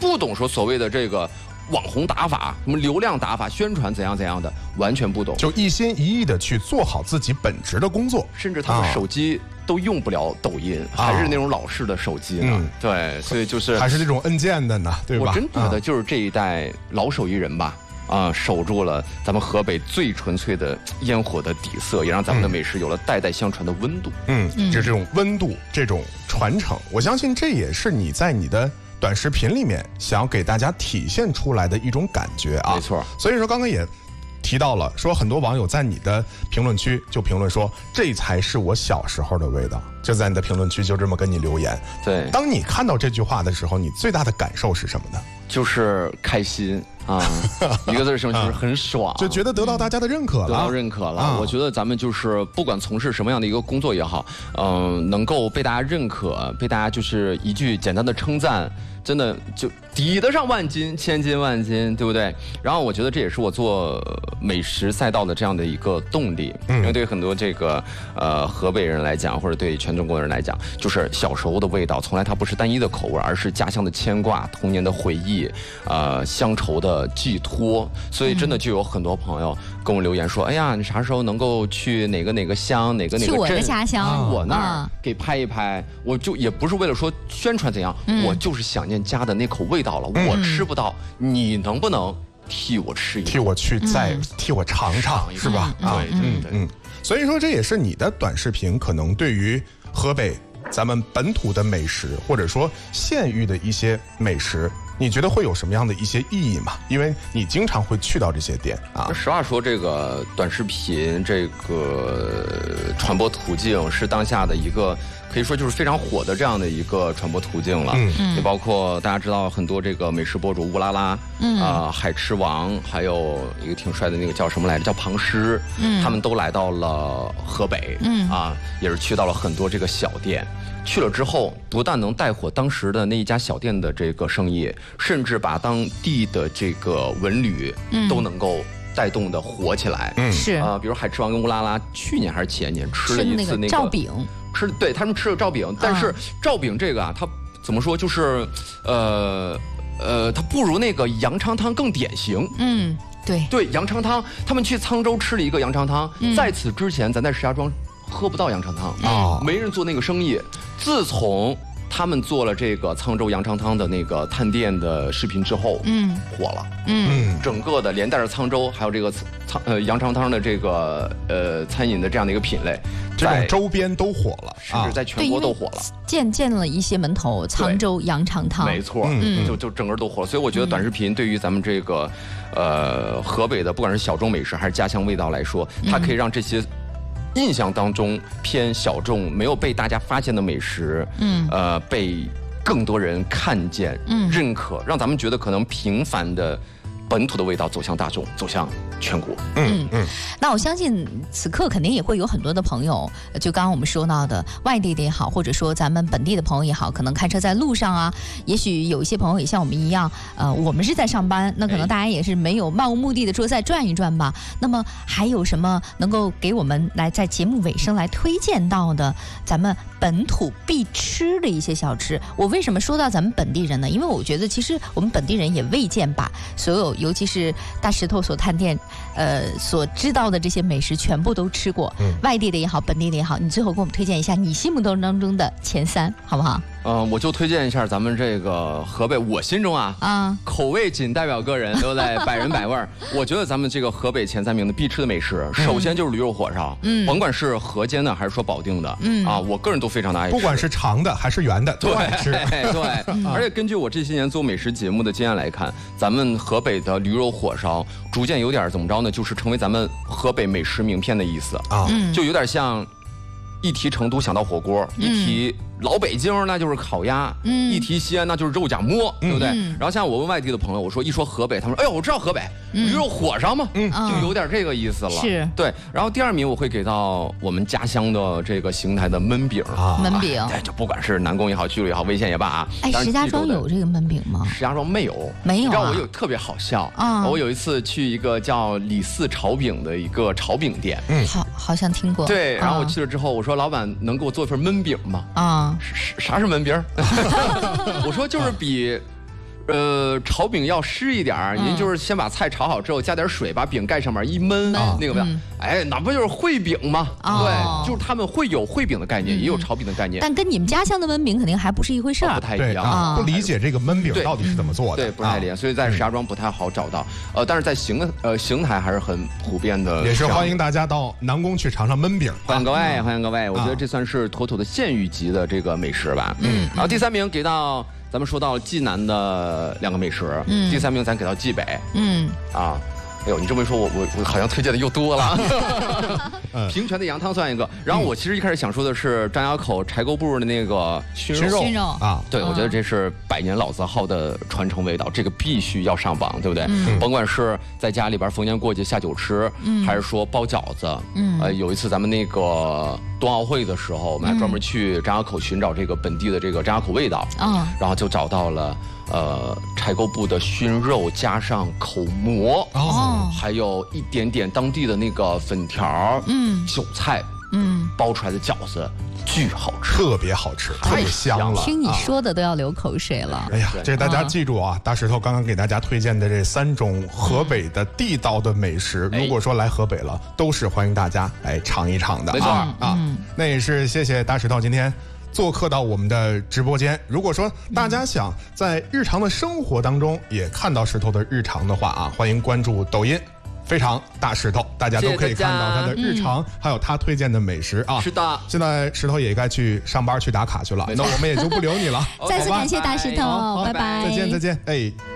不懂说所谓的这个网红打法、什么流量打法、宣传怎样怎样的，完全不懂， 就一心一意的去做好自己本职的工作， 甚至他们手机都用不了抖音，还是那种老式的手机呢。对，所以就是还是那种按键的呢，对吧？ 我真觉得就是这一代老手艺人吧。守住了咱们河北最纯粹的烟火的底色，也让咱们的美食有了代代相传的温度。 就这种温度，这种传承，我相信这也是你在你的短视频里面想要给大家体现出来的一种感觉啊。 没错。 所以说刚刚也提到了，说很多网友在你的评论区就评论说，这才是我小时候的味道，就在你的评论区就这么跟你留言。 对， 当你看到这句话的时候，你最大的感受是什么呢？ 就是开心啊，一个字是什么？就是很爽， 就觉得得到大家的认可了， 得到认可了。我觉得咱们就是不管从事什么样的一个工作也好，能够被大家认可，被大家就是一句简单的称赞，真的就抵得上万金、千金万金，对不对？然后我觉得这也是我做美食赛道的这样的一个动力，因为对很多这个河北人来讲，或者对全中国人来讲，就是小时候的味道，从来它不是单一的口味，而是家乡的牵挂、童年的回忆，乡愁的寄托。所以真的就有很多朋友跟我留言说：“哎呀，你啥时候能够去哪个乡、哪个镇？ 去我的家乡， 我那儿给拍一拍。”我就也不是为了说宣传怎样，我就是想念家的那口味道了。我吃不到，你能不能替我吃一口？ 替我去再替我尝尝，是吧？ 对。 所以说这也是你的短视频可能对于河北咱们本土的美食，或者说县域的一些美食，你觉得会有什么样的一些意义吗？因为你经常会去到这些店啊。 实话说，这个短视频这个传播途径是当下的一个可以说就是非常火的这样的一个传播途径了。也包括大家知道很多这个美食博主乌拉拉，海吃王，还有一个挺帅的那个叫什么来着，叫庞师，他们都来到了河北，也是去到了很多这个小店。去了之后，不但能带火当时的那一家小店的这个生意，甚至把当地的这个文旅都能够带动的火起来。 是比如海吃王跟乌拉拉去年还是前年吃了一次那个赵饼， 对他们吃了赵饼，但是赵饼这个啊，它怎么说就是它不如那个羊肠汤更典型。对，羊肠汤，他们去沧州吃了一个羊肠汤，在此之前咱在石家庄喝不到羊肠汤没人做那个生意。自从他们做了这个沧州羊肠汤的那个探店的视频之后，火了。整个的连带着沧州还有这个羊肠汤的这个餐饮的这样的一个品类， 这种周边都火了， 甚至在全国都火了。 建了一些门头，沧州羊肠汤， 没错，就整个都火了。所以我觉得短视频对于咱们这个河北的不管是小众美食还是家乡味道来说，它可以让这些印象当中偏小众、没有被大家发现的美食，被更多人看见、认可，让咱们觉得可能平凡的本土的味道走向大众，走向全国。 那我相信此刻肯定也会有很多的朋友，就刚刚我们说到的外地的也好，或者说咱们本地的朋友也好，可能开车在路上啊，也许有一些朋友也像我们一样，我们是在上班，那可能大家也是没有漫无目的的说再转一转吧。那么还有什么能够给我们来在节目尾声来推荐到的咱们本土必吃的一些小吃？我为什么说到咱们本地人呢？因为我觉得其实我们本地人也未见把所有，尤其是大石头所探店所知道的这些美食全部都吃过，外地的也好，本地的也好，你最后给我们推荐一下你心目当中的前3，好不好？ 我就推荐一下咱们这个河北，我心中口味仅代表个人，都在百人百味。我觉得咱们这个河北前3名的必吃的美食，首先就是驴肉火烧，甭管是河间的还是说保定的，我个人都非常的爱吃， 不管是长的还是圆的都爱吃。 对，而且根据我这些年做美食节目的经验来看，咱们河北的驴肉火烧逐渐有点怎么着呢？就是成为咱们河北美食名片的意思就有点像一提成都想到火锅，一提老北京那就是烤鸭，一提西安那就是肉夹馍，对不对？然后像我问外地的朋友，我说一说河北，他们说哎呦我知道河北驴肉火烧嘛，就有点这个意思了。 是， 对。然后第2名我会给到我们家乡的这个邢台的焖饼焖饼， 对，就不管是南宫也好，巨鹿也好，魏县也罢石家庄有这个焖饼吗？ 石家庄没有， 没有。 你知道我有特别好笑我有一次去一个叫李四炒饼的一个炒饼店， 好像听过。 对，然后我去了之后，我说老板能给我做一份焖饼吗？啥是焖饼？我说就是比炒饼要湿一点儿，您就是先把菜炒好之后，加点水，把饼盖上面一焖，那个味道，哎，那不就是烩饼吗？对，就是他们会有烩饼的概念，也有炒饼的概念， 但跟你们家乡的焖饼肯定还不是一回事儿， 不太一样。 不理解这个焖饼到底是怎么做的， 对，不太理解，所以在石家庄不太好找到。但是在邢台还是很普遍的， 也是欢迎大家到南宫去尝尝焖饼。 欢迎各位，欢迎各位，我觉得这算是妥妥的县域级的这个美食吧。然后第3名给到。咱们说到济南的2个美食，第3名咱给到济北，哎呦，你这么一说，我好像推荐的又多了。平泉的羊汤算一个，然后我其实一开始想说的是张家口柴沟部的那个熏肉啊，对，我觉得这是100年老字号的传承味道，这个必须要上榜，对不对？甭管是在家里边逢年过节下酒吃，还是说包饺子，有一次咱们那个冬奥会的时候，我们还专门去张家口寻找这个本地的这个张家口味道，然后就找到了。柴沟部的熏肉加上口蘑，还有一点点当地的那个粉条，韭菜，包出来的饺子，巨好吃， 特别好吃，特别香了。 听你说的都要流口水了。 哎呀，这大家记住啊，大石头刚刚给大家推荐的这3种河北的地道的美食，如果说来河北了，都是欢迎大家来尝一尝的。 没错啊，那也是谢谢大石头今天做客到我们的直播间。如果说大家想在日常的生活当中也看到石头的日常的话啊，欢迎关注抖音非常大石头，大家都可以看到他的日常，还有他推荐的美食啊。 是的， 现在石头也该去上班去打卡去了，那我们也就不留你了。 再次感谢大石头，拜拜， 再见再见，哎。